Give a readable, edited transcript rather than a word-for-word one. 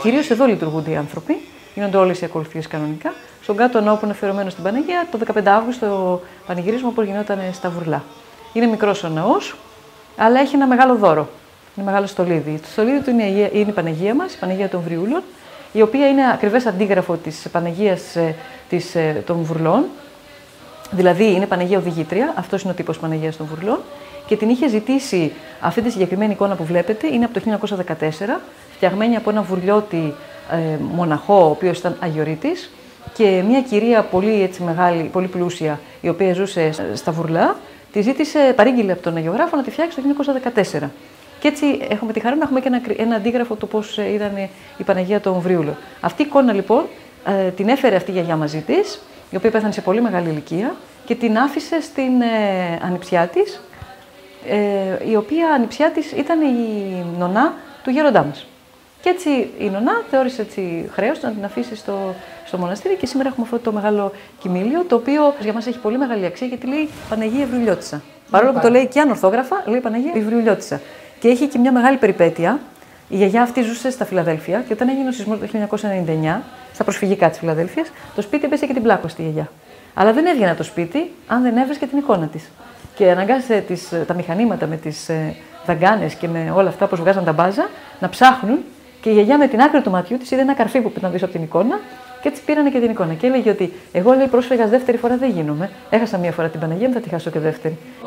Κυρίως εδώ λειτουργούνται οι άνθρωποι, γίνονται όλες οι ακολουθίες κανονικά. Στον κάτω ναό που είναι αφιερωμένο στην Παναγία, το 15 Αύγουστο πανηγύρισμα όπως γινόταν στα Βουρλά. Είναι μικρός ο ναός, αλλά έχει ένα μεγάλο δώρο. Είναι μεγάλο στολίδι. Το στολίδι του είναι η Παναγία μας, η Παναγία των Βριούλων, η οποία είναι ακριβές αντίγραφο της Παναγίας των Βουρλών. Δηλαδή είναι Παναγία Οδηγήτρια, αυτός είναι ο τύπος Παναγίας των Βουρλών. Και την είχε ζητήσει αυτή τη συγκεκριμένη εικόνα που βλέπετε, είναι από το 1914, φτιαγμένη από ένα βουρλιώτη μοναχό, ο οποίος ήταν αγιορείτης, και μια κυρία πολύ έτσι, μεγάλη, πολύ πλούσια, η οποία ζούσε στα Βουρλά, τη ζήτησε, παρήγγειλε από τον αγιογράφο να τη φτιάξει το 1914. Και έτσι έχουμε τη χαρά να έχουμε και ένα αντίγραφο του πώς ήταν η Παναγία των Βριούλων. Αυτή η εικόνα λοιπόν την έφερε αυτή η γιαγιά μαζί της, η οποία πέθανε σε πολύ μεγάλη ηλικία, και την άφησε στην ανιψιά της, η οποία ανιψιά της ήταν η νονά του γέροντά μας. Και έτσι η νονά θεώρησε έτσι χρέος να την αφήσει στο μοναστήρι, και σήμερα έχουμε αυτό το μεγάλο κοιμήλιο, το οποίο για μας έχει πολύ μεγάλη αξία, γιατί λέει Παναγία Βριουλιώτισσα. Παρόλο που το λέει και ανορθόγραφα, λέει Παναγία Βριουλιώτισσα. Και έχει και μια μεγάλη περιπέτεια. Η γιαγιά αυτή ζούσε στα Φιλαδέλφια, και όταν έγινε ο σεισμός το 1999, στα προσφυγικά της Φιλαδέλφειας, το σπίτι έπεσε και την πλάκωσε τη γιαγιά. Αλλά δεν έβγαινε το σπίτι αν δεν έβρισκε την εικόνα της. Και αναγκάσε τα μηχανήματα με τις δαγκάνες και με όλα αυτά που βγάζαν τα μπάζα να ψάχνουν, και η γιαγιά με την άκρη του ματιού της είδε ένα καρφί που πήρε να δει από την εικόνα, και έτσι πήρανε και την εικόνα. Και έλεγε ότι εγώ, λέει, πρόσφυγας δεύτερη φορά δεν γίνομαι. Έχασα μία φορά την Παναγία μου, θα τη χάσω και δεύτερη.